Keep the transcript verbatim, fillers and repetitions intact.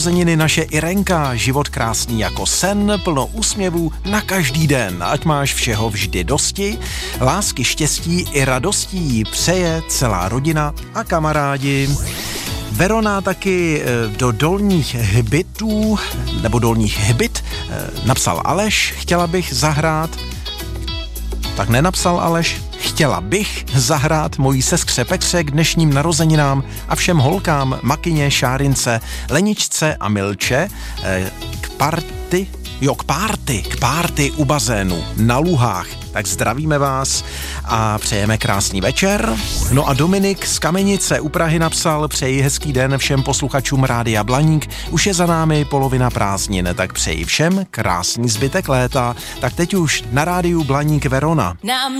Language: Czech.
Narozeniny naše Irenka, život krásný jako sen, plno úsměvů na každý den, ať máš všeho vždy dosti, lásky, štěstí i radostí přeje celá rodina a kamarádi. Verona taky do dolních hbitů, nebo dolních hbit, napsal Aleš, chtěla bych zahrát, tak nenapsal Aleš, chtěla bych zahrát mojí sestře Petře k dnešním narozeninám a všem holkám, Makyně, Šárince, Leničce a Milče k party, jo k párty, k párty u bazénu na Luhách. Tak zdravíme vás a přejeme krásný večer. No a Dominik z Kamenice u Prahy napsal, přeji hezký den všem posluchačům Rádia Blaník. Už je za námi polovina prázdnin, tak přeji všem krásný zbytek léta. Tak teď už na rádiu Blaník Verona.